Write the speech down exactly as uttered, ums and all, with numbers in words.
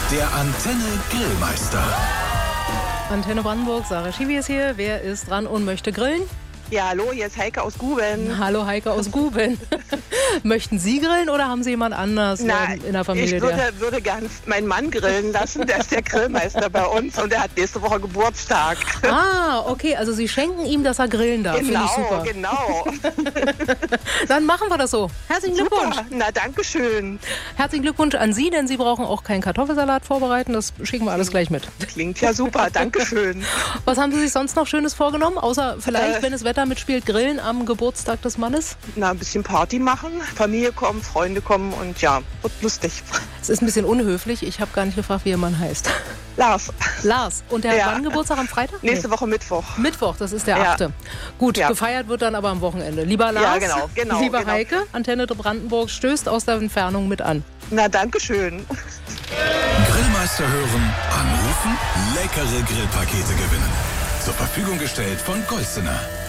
Der Antenne Grillmeister. Antenne Brandenburg, Sarah Schiwi ist hier. Wer ist dran und möchte grillen? Ja, hallo, hier ist Heike aus Guben. Hallo Heike aus Guben. Möchten Sie grillen oder haben Sie jemand anders Na, in der Familie? ich würde, der würde gern meinen Mann grillen lassen. Der ist der Grillmeister bei uns und der hat nächste Woche Geburtstag. Ah, okay, also Sie schenken ihm, dass er grillen darf. Finde ich super. Genau, Dann machen wir das so. Herzlichen Glückwunsch. Super. Na, danke schön. Herzlichen Glückwunsch an Sie, denn Sie brauchen auch keinen Kartoffelsalat vorbereiten. Das schicken wir alles gleich mit. Klingt ja super, danke schön. Was haben Sie sich sonst noch Schönes vorgenommen? Außer vielleicht, Äh, wenn das Wetter mitspielt, grillen am Geburtstag des Mannes? Na, ein bisschen Party machen, Familie kommen, Freunde kommen und ja, wird lustig. Es ist ein bisschen unhöflich. Ich habe gar nicht gefragt, wie Ihr Mann heißt. Lars, Lars. Und der hat Ja. wann Geburtstag? Am Freitag? nächste Nee. Woche Mittwoch. Mittwoch, das ist der Ja. achte. Gut, Ja. gefeiert wird dann aber am Wochenende. Lieber Lars, Ja, genau, genau, lieber genau. Heike, Antenne Brandenburg stößt aus der Entfernung mit an. Na, danke schön. Grillmeister hören, anrufen, leckere Grillpakete gewinnen. Zur Verfügung gestellt von Golstener.